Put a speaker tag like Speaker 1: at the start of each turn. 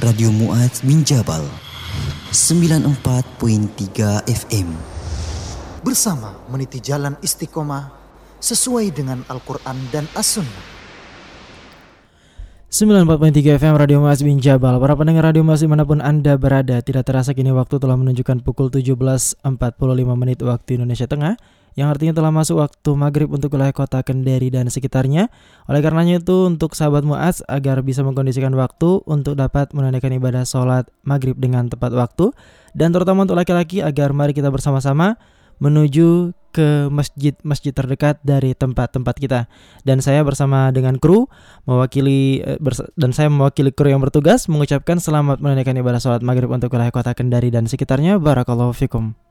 Speaker 1: Radio Mu'adz bin Jabal 94.3 FM.
Speaker 2: Bersama meniti jalan istiqomah sesuai dengan Al-Quran dan As-Sunnah.
Speaker 3: 94.3 FM Radio Mu'adz bin Jabal. Para pendengar Radio Mu'adz dimanapun Anda berada, tidak terasa kini waktu telah menunjukkan pukul 17.45 waktu Indonesia Tengah, yang artinya telah masuk waktu maghrib untuk wilayah kota Kendari dan sekitarnya. Oleh karenanya itu, untuk sahabat Mu'adz agar bisa mengkondisikan waktu untuk dapat menunaikan ibadah sholat maghrib dengan tepat waktu, dan terutama untuk laki-laki agar mari kita bersama-sama menuju ke masjid terdekat dari tempat-tempat kita. Dan saya bersama dengan kru mewakili kru yang bertugas mengucapkan selamat menunaikan ibadah sholat maghrib untuk wilayah kota Kendari dan sekitarnya. Barakallahu fikum.